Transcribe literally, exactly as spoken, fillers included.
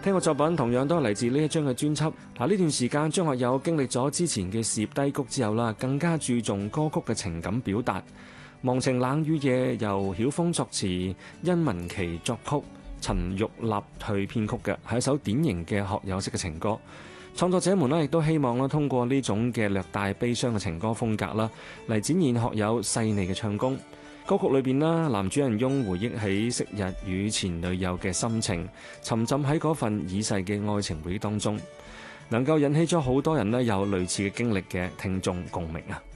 聽過作品同樣都係嚟自呢一張嘅專輯。嗱，呢段時間張學友經歷咗之前嘅事業低谷之後啦，更加注重歌曲嘅情感表達。忘情冷雨夜由曉峰作詞，殷文琪作曲，陳玉立去編曲嘅，係一首典型嘅學友式嘅情歌。創作者們咧亦都希望咧通過呢種嘅略帶悲傷嘅情歌風格啦，嚟展現學友細膩嘅唱功。歌曲裏邊啦，男主人翁回憶起昔日與前女友嘅心情，沉浸喺嗰份已逝嘅愛情回憶當中，能夠引起咗好多人咧有類似嘅經歷嘅聽眾共鳴啊！